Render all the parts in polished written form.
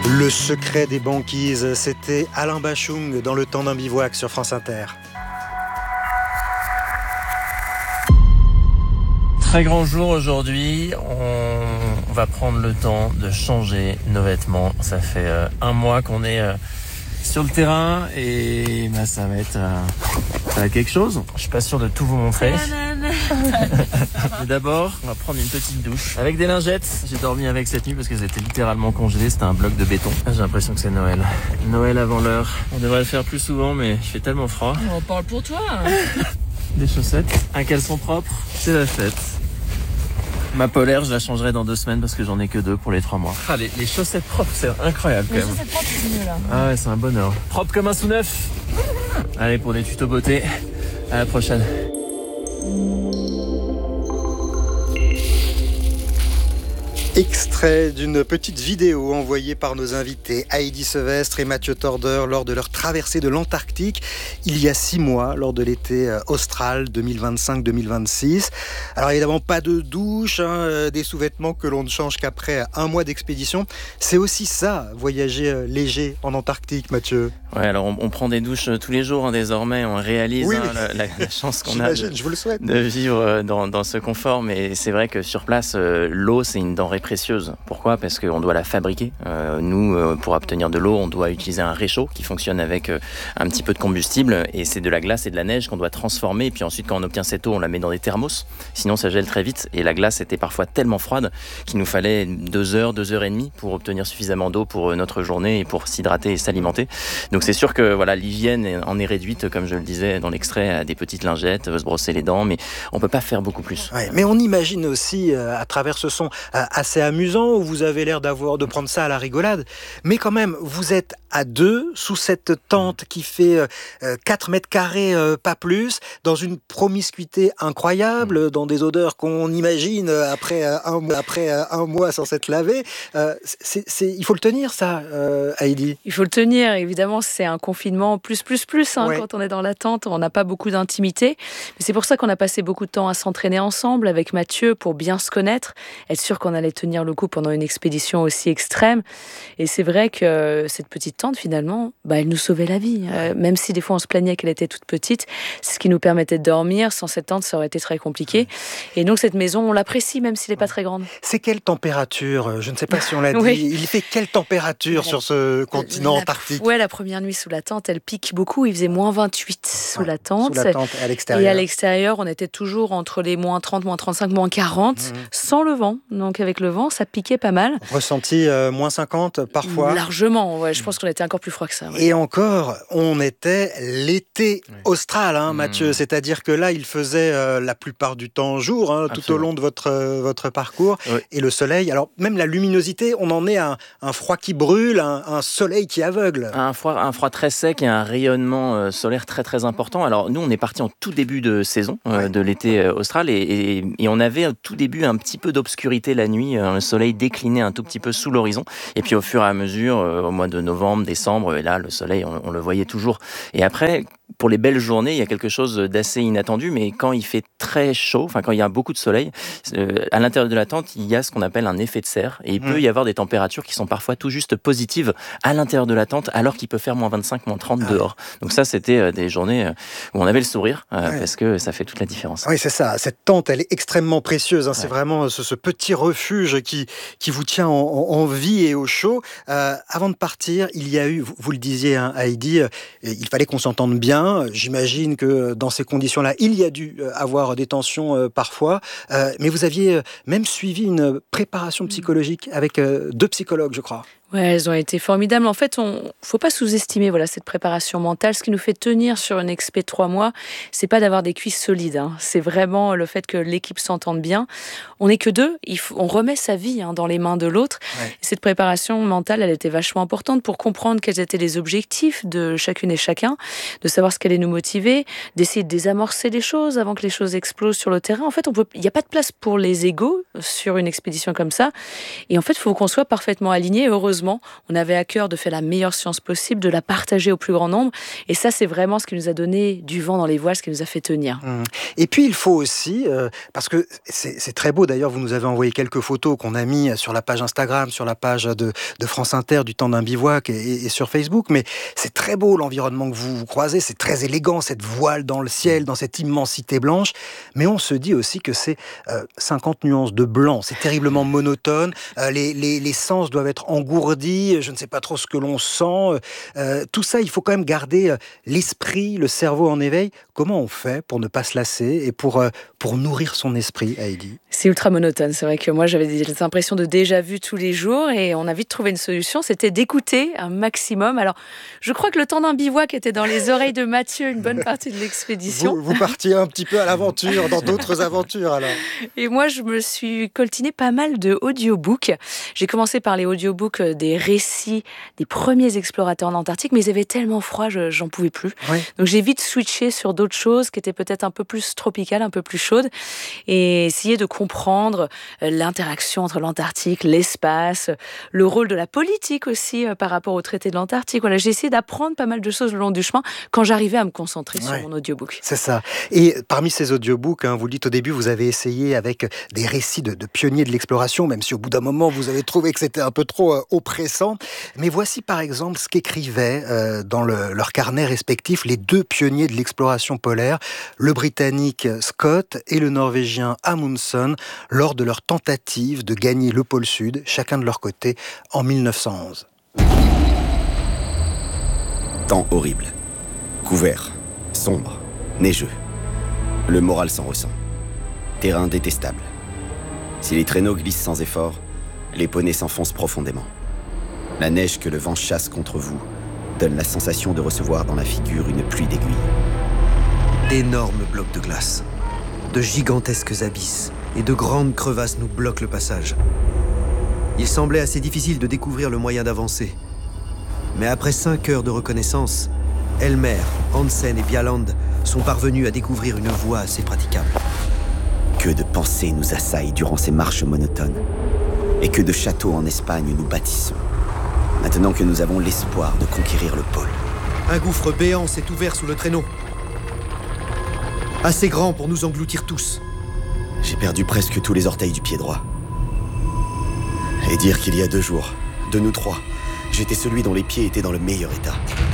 Le secret des banquises, c'était Alain Bachung dans Le temps d'un bivouac sur France Inter. Très grand jour aujourd'hui, on va prendre le temps de changer nos vêtements. Ça fait un mois qu'on est sur le terrain et ça va être quelque chose. Je suis pas sûr de tout vous montrer. Mais d'abord, on va prendre une petite douche avec des lingettes. J'ai dormi avec cette nuit parce que c'était littéralement congelé. C'était un bloc de béton. J'ai l'impression que c'est Noël. Noël avant l'heure. On devrait le faire plus souvent, mais il fait tellement froid. On parle pour toi. Des chaussettes, un caleçon propre, c'est la fête. Ma polaire, je la changerai dans 2 semaines parce que j'en ai que 2 pour les 3 mois. Ah, les chaussettes propres, c'est incroyable quand même. Les chaussettes propres, c'est mieux là. Ah ouais, c'est un bonheur. Propre comme un sous neuf. Allez, pour des tutos beauté, à la prochaine. Extrait d'une petite vidéo envoyée par nos invités Heidi Sevestre et Mathieu Torder lors de leur traversée de l'Antarctique il y a 6 mois, lors de l'été austral 2025-2026. Alors évidemment, pas de douche, des sous-vêtements que l'on ne change qu'après 1 mois d'expédition. C'est aussi ça, voyager léger en Antarctique, Mathieu. Ouais, alors on prend des douches tous les jours désormais, on réalise oui. La chance qu'on a je vous le souhaite. de vivre dans ce confort, mais c'est vrai que sur place, l'eau c'est une denrée précieuse. Pourquoi ? Parce qu'on doit la fabriquer. Nous, pour obtenir de l'eau, on doit utiliser un réchaud qui fonctionne avec un petit peu de combustible, et c'est de la glace et de la neige qu'on doit transformer, et puis ensuite quand on obtient cette eau, on la met dans des thermos, sinon ça gèle très vite, et la glace était parfois tellement froide qu'il nous fallait 2 heures, 2 heures et demie pour obtenir suffisamment d'eau pour notre journée et pour s'hydrater et s'alimenter. Donc c'est sûr que voilà, l'hygiène en est réduite, comme je le disais dans l'extrait, à des petites lingettes, se brosser les dents, mais on peut pas faire beaucoup plus. Ouais, mais on imagine aussi, à travers ce son assez amusant, où vous avez l'air de prendre ça à la rigolade, mais quand même, vous êtes à 2 sous cette tente qui fait 4 mètres carrés, pas plus, dans une promiscuité incroyable, dans des odeurs qu'on imagine après un mois sans s'être lavé. Il faut le tenir, ça, Heidi. Il faut le tenir, évidemment, c'est un confinement plus. Ouais. Quand on est dans la tente, on n'a pas beaucoup d'intimité. Mais c'est pour ça qu'on a passé beaucoup de temps à s'entraîner ensemble avec Mathieu pour bien se connaître, être sûr qu'on allait tenir le coup pendant une expédition aussi extrême. Et c'est vrai que cette petite tente, finalement, elle nous sauvait la vie. Même si des fois on se plaignait qu'elle était toute petite, c'est ce qui nous permettait de dormir. Sans cette tente, ça aurait été très compliqué. Et donc cette maison, on l'apprécie même s'il n'est pas très grande. C'est quelle température ? Je ne sais pas si on l'a dit. Oui. Il fait quelle température sur ce continent antarctique ? Ouais, la première nuit sous la tente, elle pique beaucoup. Il faisait moins 28 sous la tente. Sous la tente et à l'extérieur. Et à l'extérieur, on était toujours entre les moins 30, moins 35, moins 40, sans le vent. Donc avec le vent, ça piquait pas mal. Ressenti moins 50 parfois. Largement, ouais. Je pense qu'on était encore plus froid que ça. Ouais. Et encore, on était l'été austral, Mathieu. C'est-à-dire que là, il faisait la plupart du temps jour, tout au long de votre parcours. Oui. Et le soleil, alors même la luminosité, on en est à un froid qui brûle, un soleil qui aveugle. Un froid très sec et un rayonnement solaire très très important. Alors nous, on est parti en tout début de saison de l'été austral et on avait au tout début un petit peu d'obscurité la nuit. Le soleil déclinait un tout petit peu sous l'horizon. Et puis au fur et à mesure, au mois de novembre, décembre, et là, le soleil, on le voyait toujours. Et après, pour les belles journées, il y a quelque chose d'assez inattendu, mais quand il fait très chaud, quand il y a beaucoup de soleil, à l'intérieur de la tente, il y a ce qu'on appelle un effet de serre, et il peut y avoir des températures qui sont parfois tout juste positives à l'intérieur de la tente, alors qu'il peut faire moins 25, moins 30 dehors. Donc ça, c'était des journées où on avait le sourire, parce que ça fait toute la différence. Oui, c'est ça. Cette tente, elle est extrêmement précieuse. C'est vraiment ce petit refuge qui vous tient en vie et au chaud. Avant de partir, il y a eu, vous le disiez, Heidi, il fallait qu'on s'entende bien. J'imagine que dans ces conditions-là, il y a dû avoir des tensions parfois. Mais vous aviez même suivi une préparation psychologique avec 2 psychologues, je crois. Ouais, elles ont été formidables. En fait, faut pas sous-estimer cette préparation mentale. Ce qui nous fait tenir sur une expé de 3 mois, c'est pas d'avoir des cuisses solides. C'est vraiment le fait que l'équipe s'entende bien. On n'est que 2. On remet sa vie dans les mains de l'autre. Ouais. Et cette préparation mentale, elle était vachement importante pour comprendre quels étaient les objectifs de chacune et chacun, de savoir ce qu'allait nous motiver, d'essayer de désamorcer les choses avant que les choses explosent sur le terrain. En fait, il n'y a pas de place pour les égos sur une expédition comme ça. Et en fait, il faut qu'on soit parfaitement alignés. Heureusement, sérieusement. On avait à cœur de faire la meilleure science possible, de la partager au plus grand nombre. Et ça, c'est vraiment ce qui nous a donné du vent dans les voiles, ce qui nous a fait tenir. Et puis, il faut aussi, parce que c'est très beau, d'ailleurs, vous nous avez envoyé quelques photos qu'on a mis sur la page Instagram, sur la page de France Inter, du temps d'un bivouac et sur Facebook, mais c'est très beau l'environnement que vous croisez, c'est très élégant, cette voile dans le ciel, dans cette immensité blanche, mais on se dit aussi que c'est 50 nuances de blanc, c'est terriblement monotone, les sens doivent être engourdis, je ne sais pas trop ce que l'on sent, tout ça, il faut quand même garder l'esprit, le cerveau en éveil. Comment on fait pour ne pas se lasser et pour nourrir son esprit, Heidi? C'est ultra monotone, c'est vrai que moi j'avais des impressions de déjà-vu tous les jours et on a vite trouvé une solution, c'était d'écouter un maximum. Alors, je crois que le temps d'un bivouac était dans les oreilles de Mathieu une bonne partie de l'expédition. Vous partiez un petit peu à l'aventure, dans d'autres aventures alors. Et moi, je me suis coltiné pas mal de audiobooks. J'ai commencé par les audiobooks des récits des premiers explorateurs en Antarctique, mais ils avaient tellement froid, j'en pouvais plus. Oui. Donc j'ai vite switché sur d'autres choses qui étaient peut-être un peu plus tropicales, un peu plus chaudes, et essayer de comprendre l'interaction entre l'Antarctique, l'espace, le rôle de la politique aussi par rapport au traité de l'Antarctique. Voilà, j'ai essayé d'apprendre pas mal de choses le long du chemin quand j'arrivais à me concentrer sur mon audiobook. C'est ça. Et parmi ces audiobooks, vous le dites au début, vous avez essayé avec des récits de pionniers de l'exploration, même si au bout d'un moment, vous avez trouvé que c'était un peu trop oppressant. Mais voici par exemple ce qu'écrivaient dans leur carnet respectif les deux pionniers de l'exploration polaire, le Britannique Scott et le Norvégien Amundsen, lors de leur tentative de gagner le pôle Sud, chacun de leur côté, en 1911. Temps horrible. Couvert, sombre, neigeux. Le moral s'en ressent. Terrain détestable. Si les traîneaux glissent sans effort, les poneys s'enfoncent profondément. La neige que le vent chasse contre vous donne la sensation de recevoir dans la figure une pluie d'aiguilles. D'énormes blocs de glace, de gigantesques abysses et de grandes crevasses nous bloquent le passage. Il semblait assez difficile de découvrir le moyen d'avancer. Mais après 5 heures de reconnaissance, Elmer, Hansen et Bjalland sont parvenus à découvrir une voie assez praticable. Que de pensées nous assaillent durant ces marches monotones. Et que de châteaux en Espagne nous bâtissons. Maintenant que nous avons l'espoir de conquérir le pôle. Un gouffre béant s'est ouvert sous le traîneau. Assez grand pour nous engloutir tous. J'ai perdu presque tous les orteils du pied droit. Et dire qu'il y a 2 jours, de nous 3, j'étais celui dont les pieds étaient dans le meilleur état.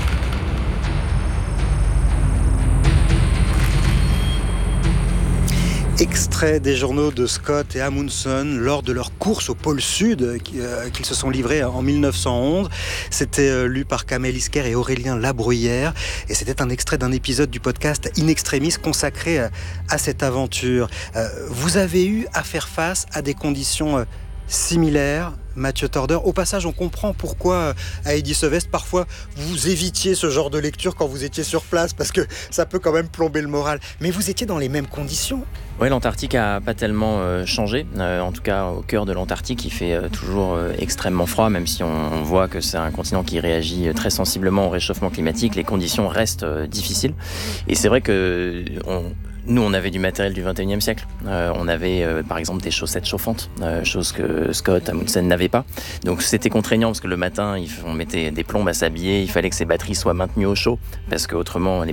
Extrait des journaux de Scott et Amundsen lors de leur course au pôle Sud qu'ils se sont livrés en 1911. C'était lu par Kamel Isker et Aurélien Labruyère et c'était un extrait d'un épisode du podcast In Extremis consacré à cette aventure. Vous avez eu à faire face à des conditions similaires, Mathieu Torder. Au passage, on comprend pourquoi, à Heidi Seveste, parfois, vous évitiez ce genre de lecture quand vous étiez sur place, parce que ça peut quand même plomber le moral. Mais vous étiez dans les mêmes conditions. Oui, l'Antarctique a pas tellement changé. En tout cas, au cœur de l'Antarctique, il fait toujours extrêmement froid, même si on voit que c'est un continent qui réagit très sensiblement au réchauffement climatique. Les conditions restent difficiles. Et c'est vrai que nous, on avait du matériel du 21e siècle. On avait, par exemple, des chaussettes chauffantes, chose que Scott, Amundsen n'avait pas. Donc, c'était contraignant parce que le matin, on mettait des plombes à s'habiller. Il fallait que ces batteries soient maintenues au chaud parce qu'autrement, les